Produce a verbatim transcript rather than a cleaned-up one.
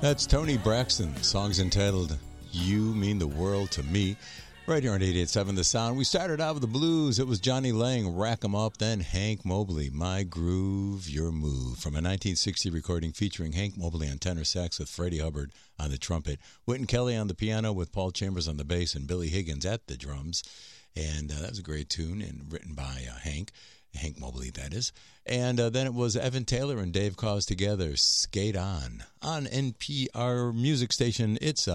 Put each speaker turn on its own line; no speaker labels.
That's Tony Braxton. The song's entitled You Mean the World to Me. Right here on eighty-eight point seven The Sound. We started out with the blues. It was Johnny Lang, Rack 'em Up, then Hank Mobley, My Groove, Your Move, from a nineteen sixty recording featuring Hank Mobley on tenor sax with Freddie Hubbard on the trumpet, Wynton Kelly on the piano with Paul Chambers on the bass, and Billy Higgins at the drums. And uh, that was a great tune and written by uh, Hank. Hank Mobley, that is. And uh, then it was Evan Taylor and Dave Koz together, Skate On, on N P R music station. It's uh,